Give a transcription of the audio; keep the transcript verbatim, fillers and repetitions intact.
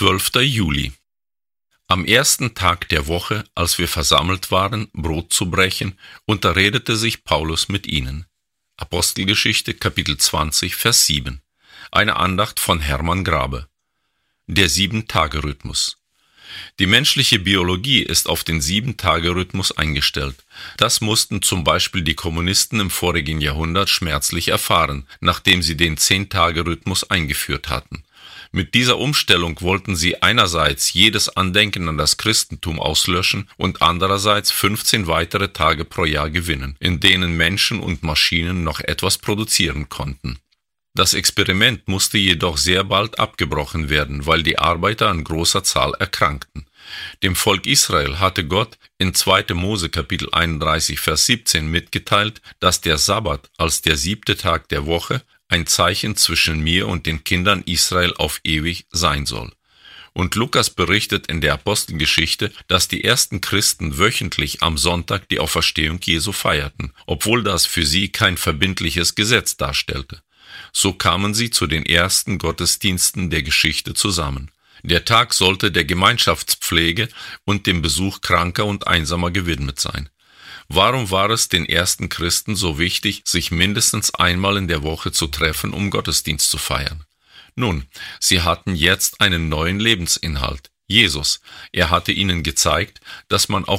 zwölfter Juli. Am ersten Tag der Woche, als wir versammelt waren, Brot zu brechen, unterredete sich Paulus mit ihnen. Apostelgeschichte, Kapitel zwanzig, Vers sieben. Eine Andacht von Hermann Grabe. Der Sieben-Tage-Rhythmus. Die menschliche Biologie ist auf den Sieben-Tage-Rhythmus eingestellt. Das mussten zum Beispiel die Kommunisten im vorigen Jahrhundert schmerzlich erfahren, nachdem sie den Zehn-Tage-Rhythmus eingeführt hatten. Mit dieser Umstellung wollten sie einerseits jedes Andenken an das Christentum auslöschen und andererseits fünfzehn weitere Tage pro Jahr gewinnen, in denen Menschen und Maschinen noch etwas produzieren konnten. Das Experiment musste jedoch sehr bald abgebrochen werden, weil die Arbeiter an großer Zahl erkrankten. Dem Volk Israel hatte Gott in zweiter Mose Kapitel einunddreißig Vers siebzehn mitgeteilt, dass der Sabbat als der siebte Tag der Woche ein Zeichen zwischen mir und den Kindern Israel auf ewig sein soll. Und Lukas berichtet in der Apostelgeschichte, dass die ersten Christen wöchentlich am Sonntag die Auferstehung Jesu feierten, obwohl das für sie kein verbindliches Gesetz darstellte. So kamen sie zu den ersten Gottesdiensten der Geschichte zusammen. Der Tag sollte der Gemeinschaftspflege und dem Besuch Kranker und Einsamer gewidmet sein. Warum war es den ersten Christen so wichtig, sich mindestens einmal in der Woche zu treffen, um Gottesdienst zu feiern? Nun, sie hatten jetzt einen neuen Lebensinhalt, Jesus. Er hatte ihnen gezeigt, dass man auch